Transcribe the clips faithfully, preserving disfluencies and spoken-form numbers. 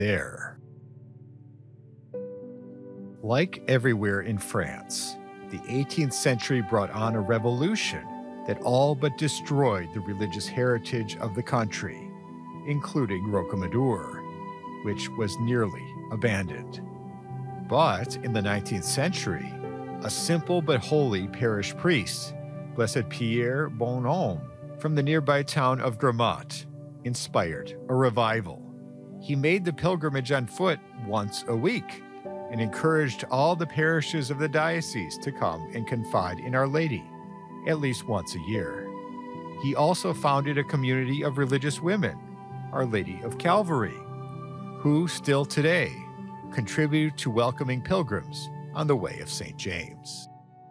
there. Like everywhere in France, the eighteenth century brought on a revolution that all but destroyed the religious heritage of the country, including Rocamadour, which was nearly abandoned. But in the nineteenth century, a simple but holy parish priest, Blessed Pierre Bonhomme, from the nearby town of Grammont, inspired a revival. He made the pilgrimage on foot once a week and encouraged all the parishes of the diocese to come and confide in Our Lady at least once a year. He also founded a community of religious women, Our Lady of Calvary, who still today contribute to welcoming pilgrims on the way of Saint James.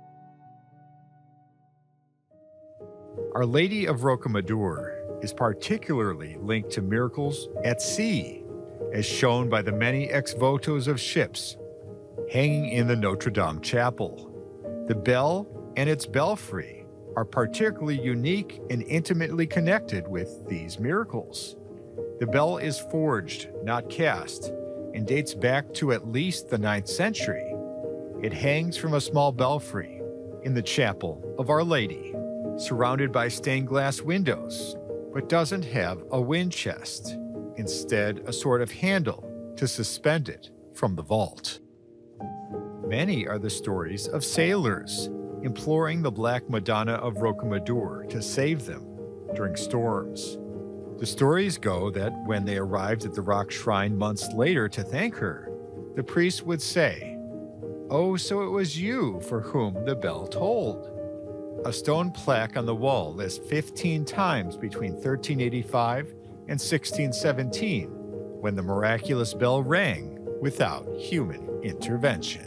Our Lady of Rocamadour is particularly linked to miracles at sea, as shown by the many ex-votos of ships hanging in the Notre Dame chapel. The bell and its belfry are particularly unique and intimately connected with these miracles. The bell is forged, not cast, and dates back to at least the ninth century. It hangs from a small belfry in the chapel of Our Lady, surrounded by stained glass windows, but doesn't have a wind chest, instead a sort of handle to suspend it from the vault. Many are the stories of sailors imploring the Black Madonna of Rocamadour to save them during storms. The stories go that when they arrived at the rock shrine months later to thank her, the priest would say, "Oh, so it was you for whom the bell tolled." A stone plaque on the wall lists fifteen times between thirteen eighty-five and sixteen seventeen when the miraculous bell rang without human intervention.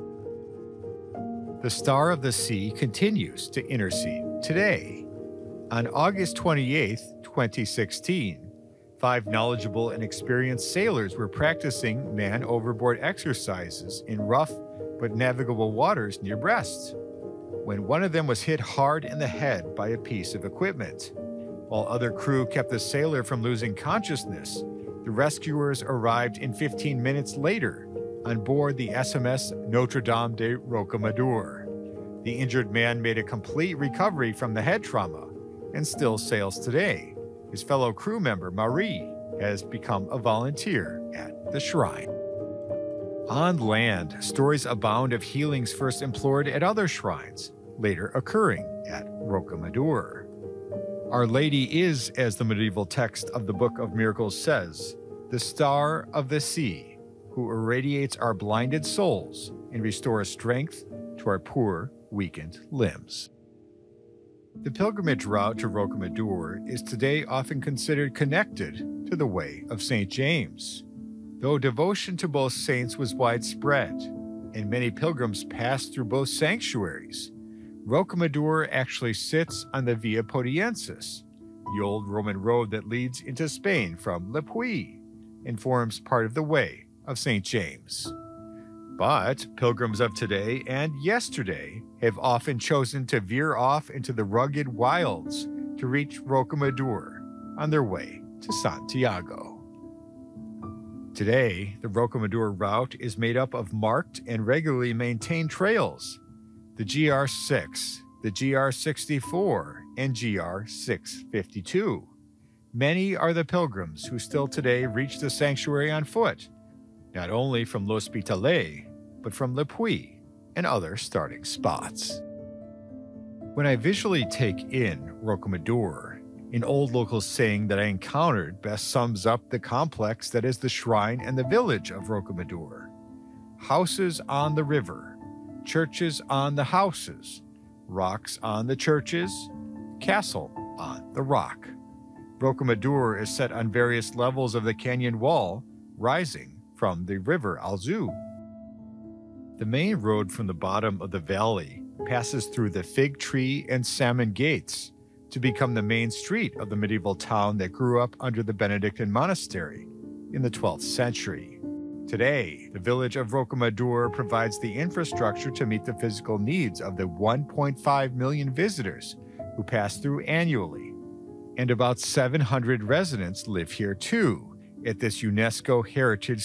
The Star of the Sea continues to intercede today. On August twenty-eighth, twenty sixteen, five knowledgeable and experienced sailors were practicing man-overboard exercises in rough but navigable waters near Brest, when one of them was hit hard in the head by a piece of equipment. While other crew kept the sailor from losing consciousness, the rescuers arrived in fifteen minutes later on board the S M S Notre Dame de Rocamadour. The injured man made a complete recovery from the head trauma and still sails today. His fellow crew member, Marie, has become a volunteer at the shrine. On land, stories abound of healings first implored at other shrines, later occurring at Rocamadour. Our Lady is, as the medieval text of the Book of Miracles says, the Star of the Sea, who irradiates our blinded souls and restores strength to our poor, weakened limbs. The pilgrimage route to Rocamadour is today often considered connected to the Way of Saint James. Though devotion to both saints was widespread, and many pilgrims passed through both sanctuaries, Rocamadour actually sits on the Via Podiensis, the old Roman road that leads into Spain from Le Puy, and forms part of the Way of Saint James. But pilgrims of today and yesterday have often chosen to veer off into the rugged wilds to reach Rocamadour on their way to Santiago. Today, the Rocamadour route is made up of marked and regularly maintained trails, the G R six, the G R sixty-four, and G R six fifty-two. Many are the pilgrims who still today reach the sanctuary on foot, not only from L'Hospitalet, but from Le Puy and other starting spots. When I visually take in Rocamadour, an old local saying that I encountered best sums up the complex that is the shrine and the village of Rocamadour. Houses on the river, churches on the houses, rocks on the churches, castle on the rock. Rocamadour is set on various levels of the canyon wall, rising from the river Alzou. The main road from the bottom of the valley passes through the Fig Tree and Salmon Gates to become the main street of the medieval town that grew up under the Benedictine monastery in the twelfth century. Today, the village of Rocamadour provides the infrastructure to meet the physical needs of the one point five million visitors who pass through annually, and about seven hundred residents live here too, at this UNESCO Heritage